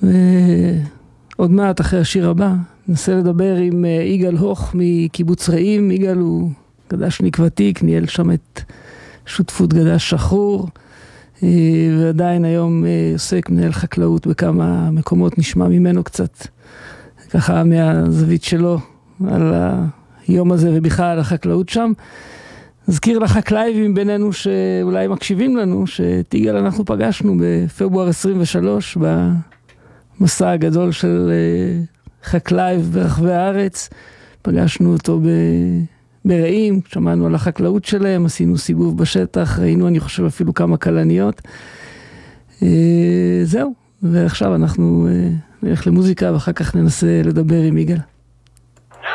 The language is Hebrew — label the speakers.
Speaker 1: ועוד מעט אחרי השיר הבא ננסה לדבר עם יגאל הוך מקיבוץ רעים. יגאל הוא גדשניק ותיק, ניהל שם את שותפות גדש שחרור, ועדיין היום עוסק מנהל חקלאות בכמה מקומות. נשמע ממנו קצת ככה מהזווית שלו על היום הזה ובכלל על החקלאות שם. נזכיר לחקלאים בינינו שאולי מקשיבים לנו שאת יגאל אנחנו פגשנו בפברואר 23 במסע הגדול של חקלאי ברחבי הארץ. פגשנו אותו ברעים, שמענו על החקלאות שלהם, עשינו סיבוב בשטח, ראינו אני חושב אפילו כמה קלניות. זהו, ועכשיו אנחנו נלך למוזיקה ואחר כך ננסה לדבר עם יגאל.